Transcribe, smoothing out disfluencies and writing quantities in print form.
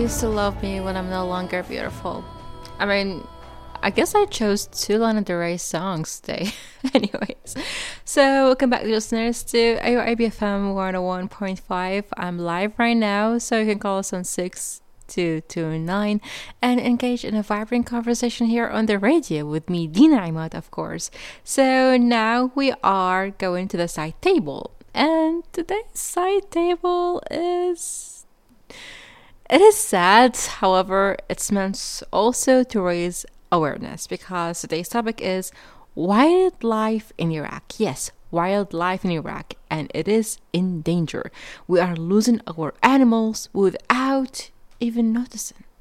used to love me when I'm no longer beautiful. I mean, I guess I chose two Lana Del Rey songs today. Anyways, so welcome back, listeners, to AOIBFM 101.5. I'm live right now, so you can call us on 6229 and engage in a vibrant conversation here on the radio with me, Dina Imad, of course. So now we are going to the side table, and today's side table is... It is sad, however, it's meant also to raise awareness because today's topic is wildlife in Iraq. Yes, wildlife in Iraq, and it is in danger. We are losing our animals without even noticing.